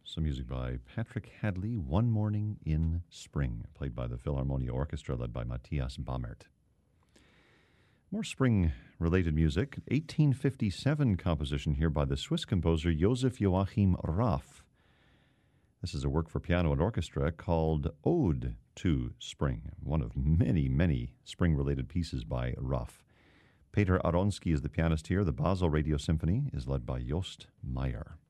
Some music by Patrick Hadley, One Morning in Spring, played by the Philharmonia Orchestra led by Matthias Bammert. More spring-related music. 1857 composition here by the Swiss composer Joseph Joachim Raff. This is a work for piano and orchestra called Ode to Spring, one of many, many spring-related pieces by Raff. Peter Aronsky is the pianist here. The Basel Radio Symphony is led by Jost Meyer.